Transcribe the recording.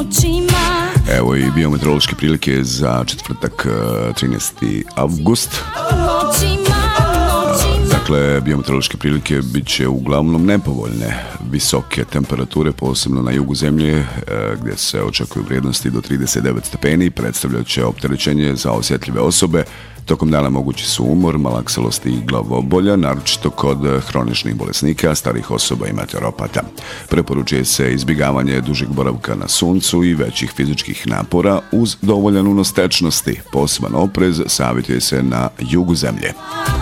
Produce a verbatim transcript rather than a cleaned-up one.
Evo i biometeorološke prilike za četvrtak trinaesti avgust. Dakle, biometeorološke prilike bit će uglavnom nepovoljne. Visoke temperature, posebno na jugu zemlje, gdje se očekuju vrijednosti do trideset devet stepeni, predstavljat će opterećenje za osjetljive osobe. Tokom dana mogući su umor, malaksalost i glavobolja, naročito kod hroničnih bolesnika, starih osoba i meteoropata. Preporučuje se izbjegavanje dužeg boravka na suncu i većih fizičkih napora uz dovoljan unos tečnosti. Poseban oprez savjetuje se na jugu zemlje.